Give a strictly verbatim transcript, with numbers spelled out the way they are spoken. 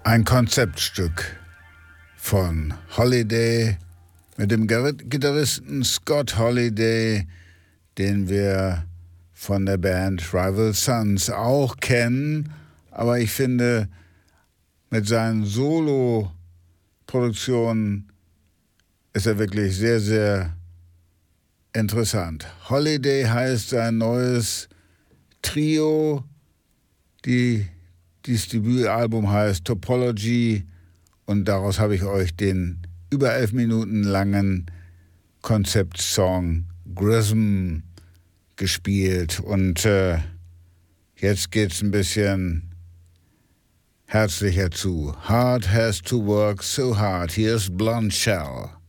Ein Konzeptstück von Holiday mit dem Gitarristen Scott Holiday, den wir von der Band Rival Sons auch kennen, aber ich finde, mit seinen Solo-Produktionen ist er wirklich sehr, sehr interessant. Holiday heißt sein neues Trio, die, dieses Debütalbum heißt Topology und daraus habe ich euch den über elf Minuten langen Konzeptsong Grism gespielt und äh, jetzt geht's ein bisschen herzlicher zu. Hard has to work so hard. Here's Blonde Shell.